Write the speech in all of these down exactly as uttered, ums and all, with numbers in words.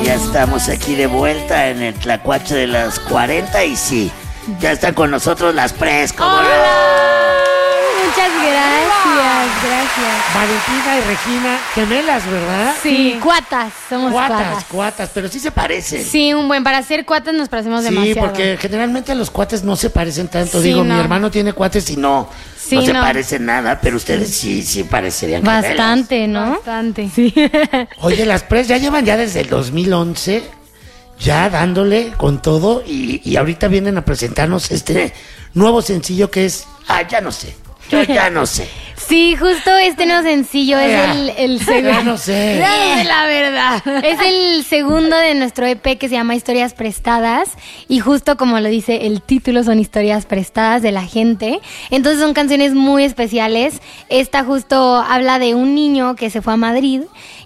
ya estamos aquí de vuelta en el Tlacuache de las cuarenta y sí, ya están con nosotros las Pres. ¿Cómo no? Muchas gracias, gracias. Valentina y Regina, gemelas, ¿verdad? Sí, cuatas, somos Cuatas, cuatas. cuatas, pero sí se parecen. Sí, un buen, para ser cuatas nos parecemos Sí, demasiado. porque generalmente los cuates no se parecen tanto. Sí, Digo, no. mi hermano tiene cuates y no, Sí, no se no. parecen nada, pero ustedes sí, sí parecerían gemelas. Bastante, ¿no? Bastante. Sí. Oye, las Pres ya llevan ya desde el dos mil once, ya dándole con todo y, y ahorita vienen a presentarnos este nuevo sencillo que es, ah, ya no sé, yo ya no sé. Sí, justo este nuevo sencillo es Ya. el, el segundo. Ya no sé. Ya no sé la verdad. Es el segundo de nuestro E P que se llama Historias Prestadas. Y justo como lo dice el título, son historias prestadas de la gente. Entonces son canciones muy especiales. Esta justo habla de un niño que se fue a Madrid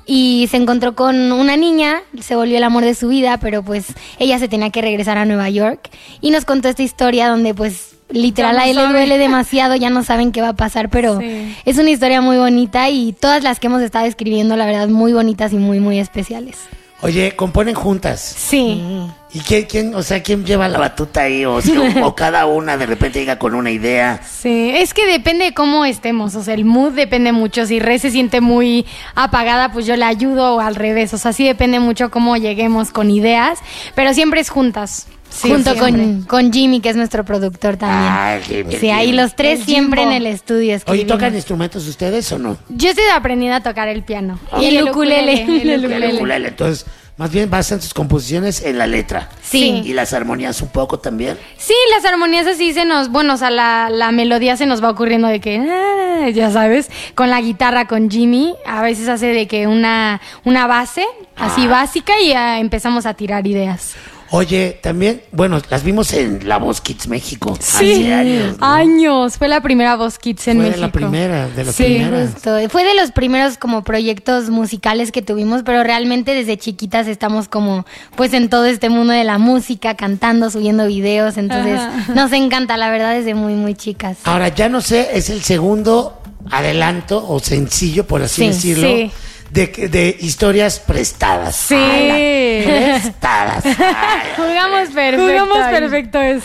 y se encontró con una niña, se volvió el amor de su vida, pero pues ella se tenía que regresar a Nueva York. Y nos contó esta historia donde pues literal Ya no a él le sabe. duele demasiado, ya no saben qué va a pasar, pero Sí. es una historia muy bonita y todas las que hemos estado escribiendo, la verdad, muy bonitas y muy, muy especiales. Oye, componen juntas. Sí. ¿Y quién, quién, o sea, quién Lleva la batuta ahí, o, o, o cada una de repente llega con una idea. Sí, es que depende de cómo estemos, o sea, el mood depende mucho. Si Re se siente muy apagada, pues yo le ayudo o al revés. O sea, sí depende mucho cómo lleguemos con ideas, pero siempre es juntas. Sí, Junto siempre. con, con Jimmy, que es nuestro productor también. Ah, Jimmy, Sí, ahí Jimmy. los tres El siempre Jimbo. en el estudio Oye, escribiendo. ¿tocan instrumentos ustedes o no? Yo estoy aprendiendo a tocar el piano. Y el ukulele. El El ukulele. El ukulele. Entonces, más bien basan sus composiciones en En la letra. Sí. Y las armonías un poco también. Sí, las armonías así se nos, bueno, o sea, la, la melodía se nos va ocurriendo de que, ah, ya sabes, con la guitarra, con Jimmy, a veces hace de que una, una base así Ah. básica y ya empezamos a tirar ideas. Oye, también, bueno, las vimos en... En La Voz Kids México. Sí, Hace años, ¿no? años. Fue la primera Voz Kids en Fue México. la primera, de las Sí, primeras. Justo. Fue de los primeros como proyectos musicales que tuvimos, pero realmente desde chiquitas estamos como pues en todo este mundo de la música, cantando, subiendo videos, entonces Ajá. nos encanta, la verdad, desde muy, muy chicas. Ahora, ya no sé, es el segundo adelanto o sencillo, por así Sí, decirlo, sí. de, de historias prestadas. Sí. Prestadas. Ay, Jugamos perfecto. Jugamos ahí. perfecto eso.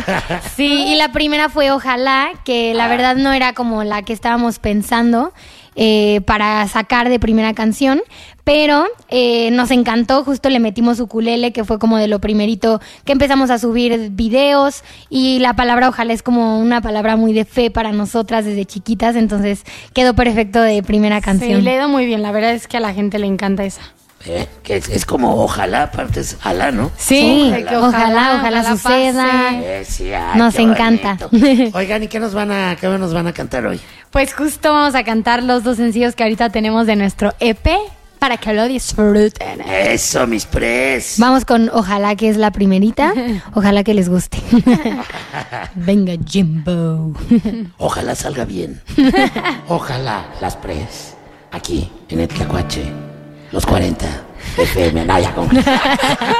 Sí, y la primera fue Ojalá, que la verdad no era como la que estábamos pensando eh, para sacar de primera canción, pero eh, nos encantó, justo le metimos ukulele, que fue como de lo primerito que empezamos a subir videos, y la palabra Ojalá es como una palabra muy de fe para nosotras desde chiquitas, entonces quedó perfecto de primera Sí, canción. le ha ido muy bien. La verdad es que a la gente le encanta esa. ¿eh? Que es, es como ojalá, aparte es alá, ¿no? Sí, de que ojalá, ojalá, ojalá, ojalá suceda. pase. Eh, sí, ay, Nos qué encanta. bonito. Oigan, ¿y qué nos van a, qué nos van a cantar hoy? Pues justo vamos a cantar los dos sencillos que ahorita tenemos de nuestro E P para que lo disfruten. Eso, mis Pres. Vamos con Ojalá, que es la primerita. Ojalá que les guste. Venga, Jimbo. Ojalá salga bien. Ojalá las Pres. Aquí, en el Tlacuache. Los cuarenta. F M, Naya con...